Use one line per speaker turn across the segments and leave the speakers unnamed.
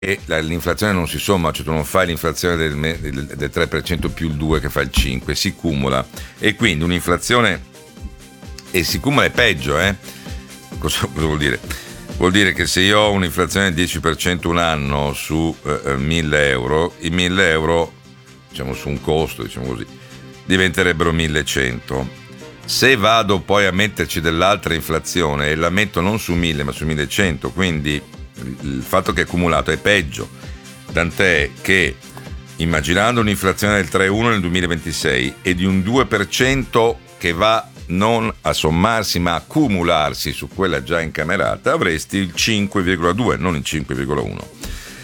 l'inflazione non si somma, cioè tu non fai l'inflazione del 3% più il 2 che fa il 5, si cumula, e quindi un'inflazione, e si cumula è peggio, eh? Cosa vuol dire? Vuol dire che se io ho un'inflazione del 10% un anno su 1000 euro, i 1000 euro, diciamo su un costo, diciamo così, diventerebbero 1100. Se vado poi a metterci dell'altra inflazione e la metto non su 1000 ma su 1100, quindi il fatto che è accumulato è peggio, tant'è che, immaginando un'inflazione del 3,1 nel 2026 e di un 2% che va non a sommarsi ma a accumularsi su quella già incamerata, avresti il 5,2, non il 5,1.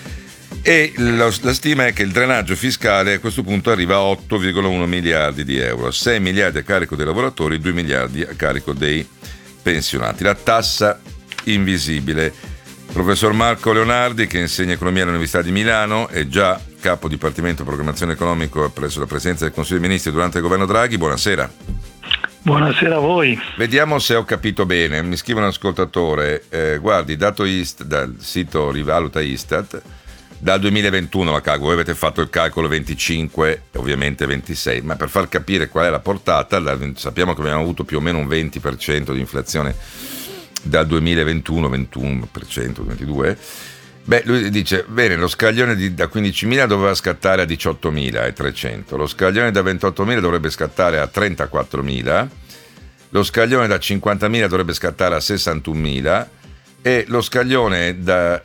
E la stima è che il drenaggio fiscale a questo punto arriva a 8,1 miliardi di euro, 6 miliardi a carico dei lavoratori, 2 miliardi a carico dei pensionati. La tassa invisibile. Professor Marco Leonardi, che insegna economia all'Università di Milano, è già capo dipartimento programmazione economica presso la Presidenza del Consiglio dei Ministri durante il governo Draghi. Buonasera.
Buonasera a voi.
Vediamo se ho capito bene. Mi scrive un ascoltatore, guardi, dato dal sito Rivaluta Istat, dal 2021 la calcolo, voi avete fatto il calcolo 25, ovviamente 26, ma per far capire qual è la portata, sappiamo che abbiamo avuto più o meno un 20% di inflazione dal 2021, 21%, 22%. Beh, lui dice, bene, lo scaglione da 15.000 doveva scattare a 18.300, lo scaglione da 28.000 dovrebbe scattare a 34.000, lo scaglione da 50.000 dovrebbe scattare a 61.000 e lo scaglione da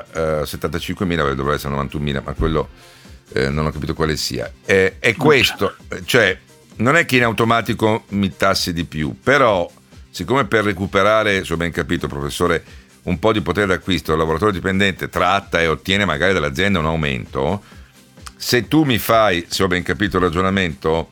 75.000 dovrebbe essere 91.000, ma quello non ho capito quale sia. È questo, cioè non è che in automatico mi tassi di più, però siccome per recuperare, se ho ben capito professore, un po' di potere d'acquisto, il lavoratore dipendente tratta e ottiene magari dall'azienda un aumento, se tu mi fai, se ho ben capito il ragionamento,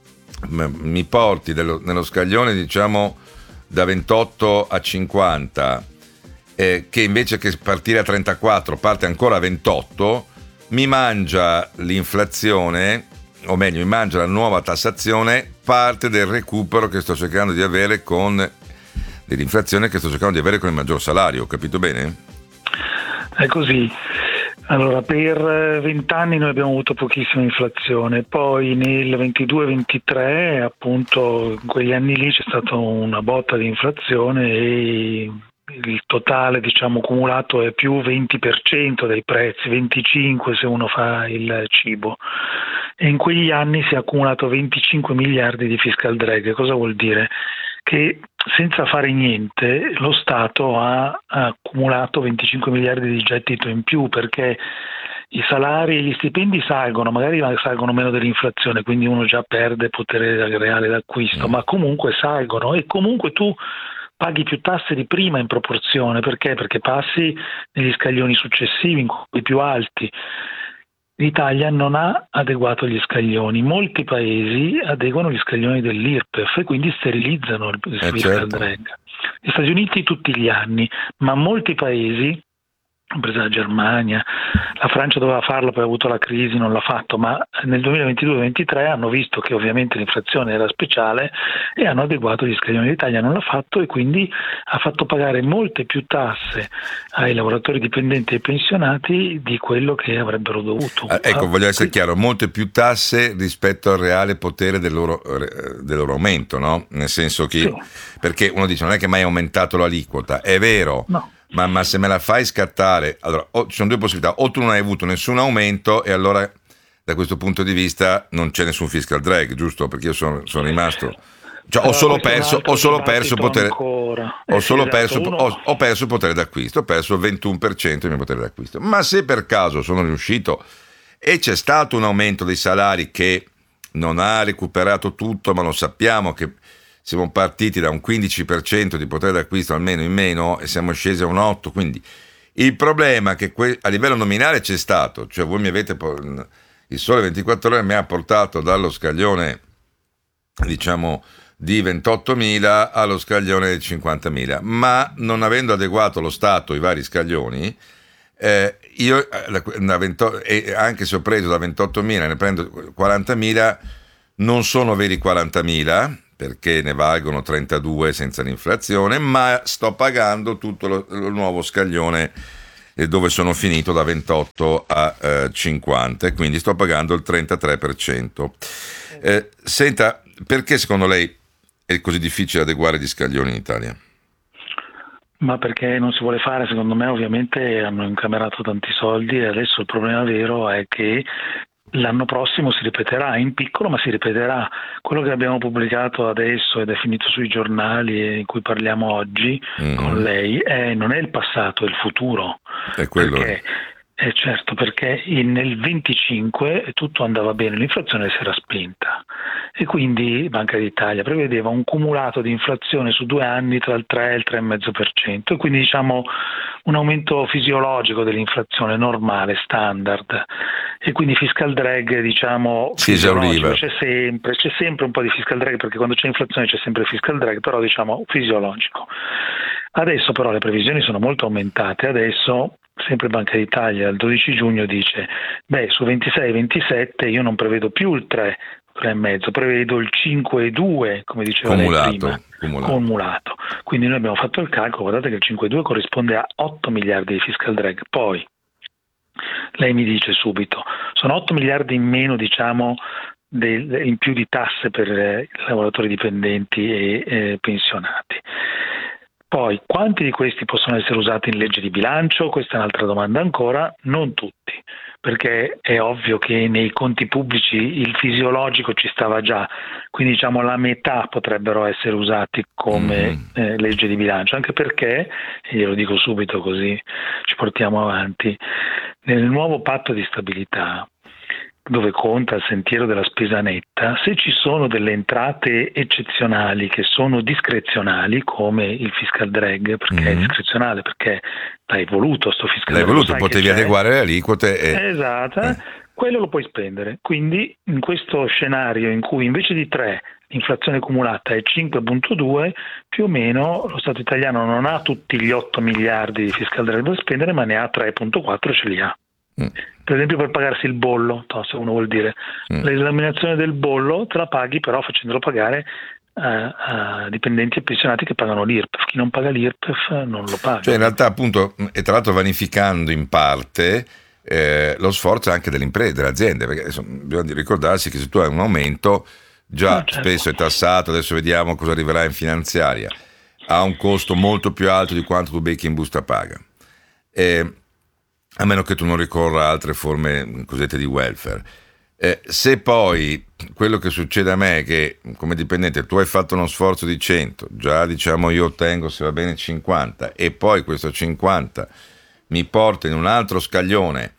mi porti nello scaglione diciamo da 28 a 50, che invece che partire a 34 parte ancora a 28, mi mangia l'inflazione, o meglio mi mangia la nuova tassazione parte del recupero che sto cercando di avere dell'inflazione che sto cercando di avere con il maggior salario. Ho capito bene?
È così. Allora, per 20 anni noi abbiamo avuto pochissima inflazione, poi nel 22-23 appunto in quegli anni lì c'è stata una botta di inflazione e il totale diciamo cumulato è più 20% dei prezzi, 25% se uno fa il cibo, e in quegli anni si è accumulato 25 miliardi di fiscal drag. Cosa vuol dire? Che senza fare niente lo Stato ha accumulato 25 miliardi di gettito in più, perché i salari e gli stipendi salgono, magari salgono meno dell'inflazione, quindi uno già perde potere reale d'acquisto, ma comunque salgono e comunque tu paghi più tasse di prima in proporzione. Perché? Perché passi negli scaglioni successivi, in quelli più alti. L'Italia non ha adeguato gli scaglioni, molti paesi adeguano gli scaglioni dell'IRPEF e quindi sterilizzano il fiscal drag. Gli Stati Uniti tutti gli anni, ma molti paesi, compresa la Germania, la Francia doveva farlo, poi ha avuto la crisi, non l'ha fatto, ma nel 2022-2023 hanno visto che ovviamente l'inflazione era speciale e hanno adeguato gli scaglioni. L'Italia non l'ha fatto e quindi ha fatto pagare molte più tasse ai lavoratori dipendenti e ai pensionati di quello che avrebbero dovuto.
Ecco, voglio essere chiaro, molte più tasse rispetto al reale potere del loro aumento, no? Nel senso che, sì. Perché uno dice non è che mai è aumentato l'aliquota, è vero.
No.
Ma se me la fai scattare, allora ci sono due possibilità: o tu non hai avuto nessun aumento e allora da questo punto di vista non c'è nessun fiscal drag, giusto? Perché io sono rimasto, cioè, ho solo perso potere, ho perso potere d'acquisto, ho perso il 21% del mio potere d'acquisto. Ma se per caso sono riuscito e c'è stato un aumento dei salari che non ha recuperato tutto, ma lo sappiamo che siamo partiti da un 15% di potere d'acquisto almeno in meno e siamo scesi a un 8%, quindi il problema è che a livello nominale c'è stato, cioè voi mi avete, il Sole 24 Ore mi ha portato dallo scaglione diciamo di 28.000 allo scaglione di 50.000, ma non avendo adeguato lo Stato ai vari scaglioni, io anche se ho preso da 28.000 ne prendo 40.000, non sono veri 40.000 perché ne valgono 32 senza l'inflazione, ma sto pagando tutto lo nuovo scaglione e dove sono finito da 28 a 50 e quindi sto pagando il 33%. Senta, perché secondo lei è così difficile adeguare gli scaglioni in Italia?
Ma perché non si vuole fare, secondo me ovviamente hanno incamerato tanti soldi e adesso il problema vero è che l'anno prossimo si ripeterà, in piccolo ma si ripeterà. Quello che abbiamo pubblicato adesso ed è finito sui giornali e in cui parliamo oggi con lei non è il passato, è il futuro.
È quello.
Perché, certo, perché nel 25 tutto andava bene, l'inflazione si era spinta e quindi Banca d'Italia prevedeva un cumulato di inflazione su 2 anni tra il 3 e il 3,5% e quindi diciamo un aumento fisiologico dell'inflazione normale, standard, e quindi fiscal drag diciamo
si esauriva.
C'è sempre un po' di fiscal drag perché quando c'è inflazione c'è sempre fiscal drag, però diciamo fisiologico. Adesso però le previsioni sono molto aumentate, adesso sempre Banca d'Italia il 12 giugno dice su 26 e 27 io non prevedo più il 3,5, prevedo il 5,2 come diceva lei prima, cumulato. Quindi noi abbiamo fatto il calcolo, guardate che il 5,2 corrisponde a 8 miliardi di fiscal drag, poi lei mi dice subito sono 8 miliardi in meno diciamo in più di tasse per i lavoratori dipendenti e pensionati. Poi, quanti di questi possono essere usati in legge di bilancio? Questa è un'altra domanda ancora, non tutti, perché è ovvio che nei conti pubblici il fisiologico ci stava già, quindi diciamo la metà potrebbero essere usati come legge di bilancio, anche perché, e glielo dico subito così ci portiamo avanti, nel nuovo patto di stabilità, dove conta il sentiero della spesa netta, se ci sono delle entrate eccezionali che sono discrezionali, come il fiscal drag, perché è discrezionale, perché l'hai voluto sto fiscal drag.
L'hai voluto, potevi adeguare le aliquote.
Esatto, quello lo puoi spendere. Quindi in questo scenario in cui invece di 3 l'inflazione cumulata è 5,2, più o meno lo Stato italiano non ha tutti gli 8 miliardi di fiscal drag da spendere, ma ne ha 3,4, ce li ha. Per esempio per pagarsi il bollo, se uno vuol dire l'esaminazione del bollo te la paghi però facendolo pagare a dipendenti e pensionati che pagano l'IRPEF. Chi non paga l'IRPEF non lo paga.
Cioè in realtà appunto, e tra l'altro vanificando in parte lo sforzo anche delle imprese, delle aziende, perché bisogna ricordarsi che se tu hai un aumento già spesso è tassato, adesso vediamo cosa arriverà in finanziaria, ha un costo molto più alto di quanto tu becchi in busta paga. A meno che tu non ricorra a altre forme cosiddette di welfare. Se poi quello che succede a me è che come dipendente tu hai fatto uno sforzo di 100, già diciamo io ottengo se va bene 50 e poi questo 50 mi porta in un altro scaglione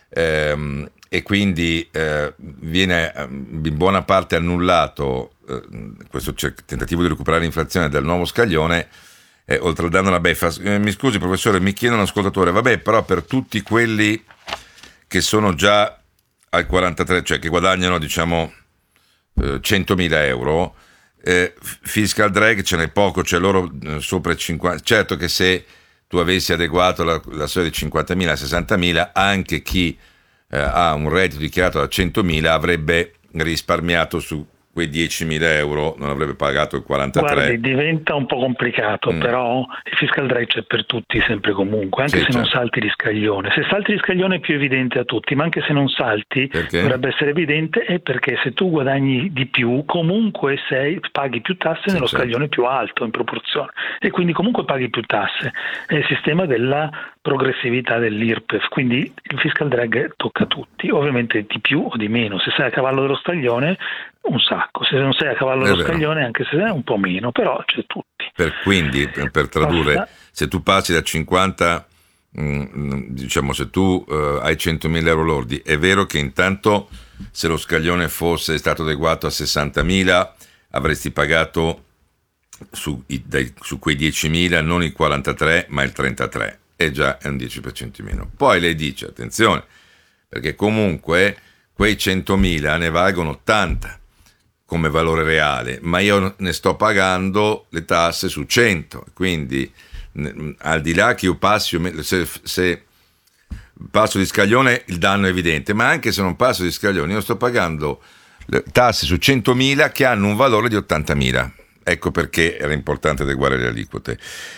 e quindi viene in buona parte annullato questo tentativo di recuperare l'inflazione del nuovo scaglione, oltre al danno alla beffa. Mi scusi professore, mi chiede un ascoltatore, vabbè, però per tutti quelli che sono già al 43, cioè che guadagnano diciamo 100.000 euro, fiscal drag ce n'è poco, cioè loro sopra i 50, certo che se tu avessi adeguato la soglia di 50.000 a 60.000, anche chi ha un reddito dichiarato da 100.000 avrebbe risparmiato su quei 10.000 euro, non avrebbe pagato il 43.
Guardi, diventa un po' complicato, però il fiscal drag c'è per tutti sempre comunque, anche se non salti di scaglione. Se salti di scaglione è più evidente a tutti, ma anche se non salti dovrebbe essere evidente, è perché se tu guadagni di più comunque paghi più tasse nello scaglione più alto in proporzione e quindi comunque paghi più tasse. È il sistema della progressività dell'IRPEF, quindi il fiscal drag tocca a tutti, ovviamente di più o di meno. Se sei a cavallo dello scaglione un sacco, se non sei a cavallo dello scaglione anche se sei un po' meno, però c'è tutti.
Quindi per tradurre, se tu passi da 50, diciamo se tu hai 100.000 euro lordi, è vero che intanto se lo scaglione fosse stato adeguato a 60.000 avresti pagato su quei 10.000 non il 43 ma il 33, e già è un 10% in meno. Poi lei dice attenzione, perché comunque quei 100.000 ne valgono 80 come valore reale, ma io ne sto pagando le tasse su 100, quindi al di là che io passi, se passo di scaglione il danno è evidente, ma anche se non passo di scaglione io sto pagando le tasse su 100.000 che hanno un valore di 80.000, Ecco perché era importante adeguare le aliquote.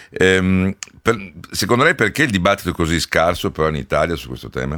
Secondo lei perché il dibattito è così scarso però in Italia su questo tema?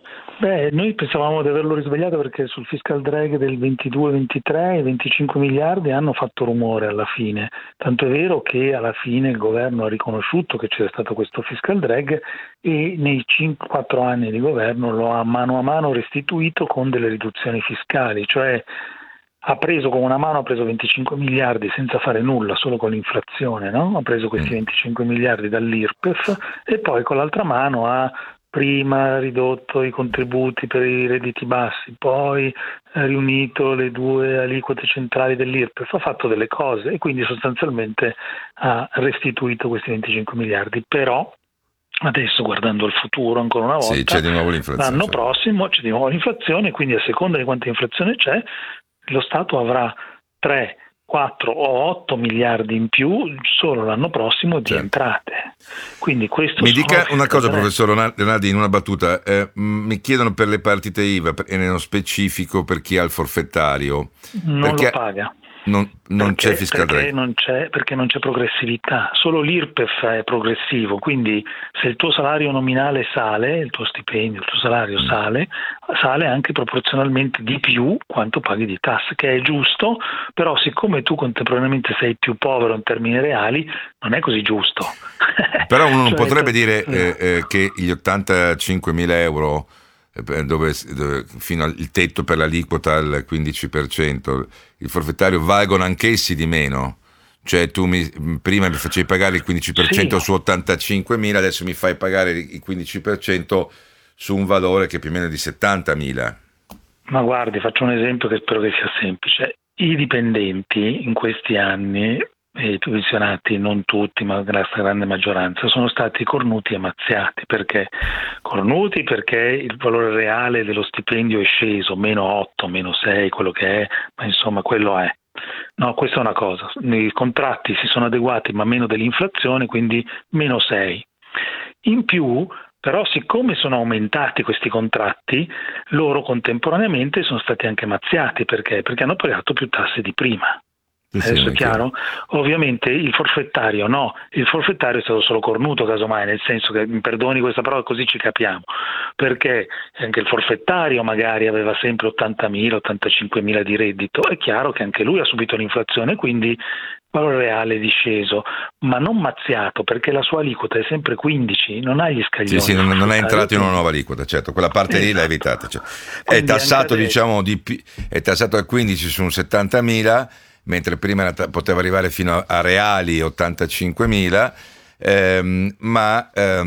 Noi pensavamo di averlo risvegliato perché sul fiscal drag del 22-23 i 25 miliardi hanno fatto rumore alla fine, tanto è vero che alla fine il governo ha riconosciuto che c'era stato questo fiscal drag e nei 4 anni di governo lo ha mano a mano restituito con delle riduzioni fiscali, cioè ha preso con una mano, ha preso 25 miliardi senza fare nulla, solo con l'inflazione, no? Ha preso questi 25 miliardi dall'IRPEF e poi con l'altra mano ha prima ridotto i contributi per i redditi bassi, poi riunito le 2 aliquote centrali dell'IRPEF, ha fatto delle cose e quindi sostanzialmente ha restituito questi 25 miliardi. Però adesso, guardando al futuro ancora una volta,
c'è di nuovo l'inflazione,
l'anno prossimo c'è di nuovo l'inflazione, quindi a seconda di quanta inflazione c'è, lo Stato avrà 3, 4 o 8 miliardi in più solo l'anno prossimo di entrate. Quindi questo
mi dica una cosa, professor Leonardi, in una battuta. Mi chiedono per le partite IVA e nello specifico per chi ha il forfettario.
Non lo paga.
Non c'è fiscal drag.
Perché non c'è progressività, solo l'IRPEF è progressivo, quindi se il tuo salario nominale sale, il tuo stipendio, il tuo salario sale anche proporzionalmente di più quanto paghi di tasse, che è giusto, però siccome tu contemporaneamente sei più povero in termini reali, non è così giusto.
Però uno non potrebbe dire che gli 85.000 euro dove fino al tetto per l'aliquota al 15%, il forfettario valgono anch'essi di meno. Cioè tu prima mi facevi pagare il 15% su 85.000, adesso mi fai pagare il 15% su un valore che è più o meno di 70.000.
Ma guardi, faccio un esempio che spero che sia semplice. I dipendenti in questi anni, i pensionati, non tutti, ma la grande maggioranza, sono stati cornuti e mazziati. Perché? Cornuti perché il valore reale dello stipendio è sceso, -8, -6, quello che è, ma insomma quello è. No, questa è una cosa. I contratti si sono adeguati ma meno dell'inflazione, quindi -6. In più, però, siccome sono aumentati questi contratti, loro contemporaneamente sono stati anche mazziati. Perché? Perché hanno pagato più tasse di prima. Adesso è chiaro? Ovviamente il forfettario no, il forfettario è stato solo cornuto casomai, nel senso che, mi perdoni questa parola, così ci capiamo, perché anche il forfettario magari aveva sempre 80.000, 85.000 di reddito, è chiaro che anche lui ha subito l'inflazione, quindi il valore reale è disceso, ma non mazziato, perché la sua aliquota è sempre 15, non ha gli scaglioni.
Sì, non è entrato in una nuova aliquota, certo, quella parte lì l'ha evitata. Cioè, è tassato, diciamo, è tassato al 15 su un 70.000, mentre prima poteva arrivare fino a reali 85.000, ma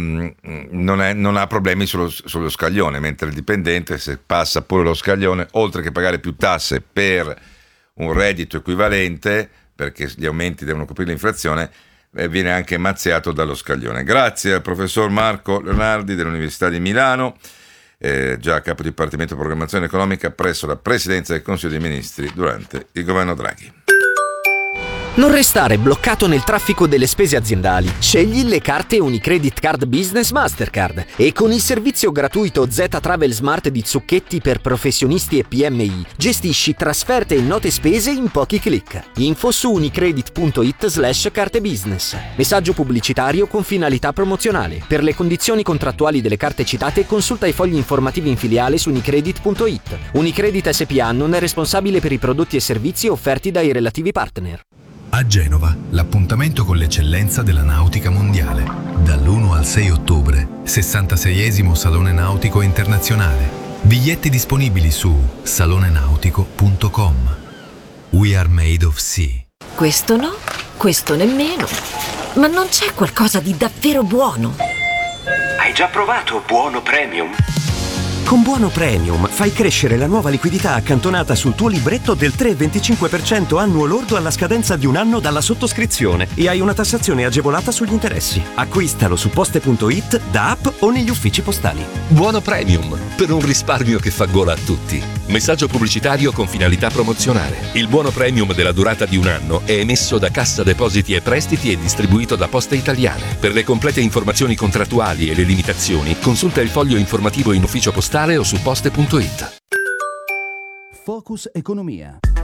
non ha problemi sullo scaglione, mentre il dipendente, se passa pure lo scaglione, oltre che pagare più tasse per un reddito equivalente, perché gli aumenti devono coprire l'inflazione, viene anche mazziato dallo scaglione. Grazie al professor Marco Leonardi dell'Università di Milano, già capo dipartimento programmazione economica presso la Presidenza del Consiglio dei Ministri durante il governo Draghi.
Non restare bloccato nel traffico delle spese aziendali. Scegli le carte Unicredit Card Business Mastercard e con il servizio gratuito Z Travel Smart di Zucchetti per professionisti e PMI gestisci trasferte e note spese in pochi click. Info su unicredit.it/carte business. Messaggio pubblicitario con finalità promozionale. Per le condizioni contrattuali delle carte citate consulta i fogli informativi in filiale su unicredit.it. Unicredit SPA non è responsabile per i prodotti e servizi offerti dai relativi partner.
A Genova, l'appuntamento con l'eccellenza della nautica mondiale. Dall'1 al 6 ottobre, 66esimo Salone Nautico Internazionale. Biglietti disponibili su salonenautico.com. We are made of sea.
Questo no, questo nemmeno. Ma non c'è qualcosa di davvero buono?
Hai già provato Buono Premium?
Con Buono Premium fai crescere la nuova liquidità accantonata sul tuo libretto del 3,25% annuo lordo alla scadenza di un anno dalla sottoscrizione e hai una tassazione agevolata sugli interessi. Acquistalo su poste.it, da app o negli uffici postali.
Buono Premium, per un risparmio che fa gola a tutti. Messaggio pubblicitario con finalità promozionale. Il Buono Premium della durata di un anno è emesso da Cassa Depositi e Prestiti e distribuito da Poste Italiane. Per le complete informazioni contrattuali e le limitazioni, consulta il foglio informativo in ufficio postale o su poste.it.
Focus Economia.